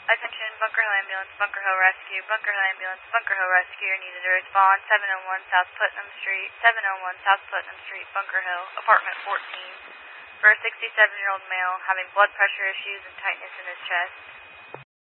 Attention, Bunker Hill Ambulance, Bunker Hill Rescue, Bunker Hill Ambulance, Bunker Hill Rescue needed to respond. 701 South Putnam Street, 701 South Putnam Street, Bunker Hill, apartment 14. For a 67-year-old male having blood pressure issues and tightness in his chest.